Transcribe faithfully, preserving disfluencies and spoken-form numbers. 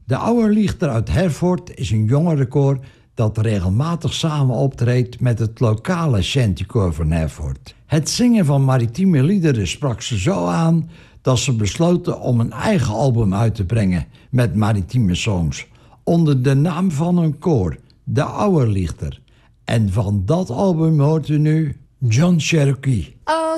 De Oude Lichter uit Herford is een jongerenkoor dat regelmatig samen optreedt met het lokale shantykoor van Herford. Het zingen van maritieme liederen sprak ze zo aan dat ze besloten om een eigen album uit te brengen met maritieme songs onder de naam van hun koor, de Oude Lichter. En van dat album hoort u nu John Cherokee. Oh,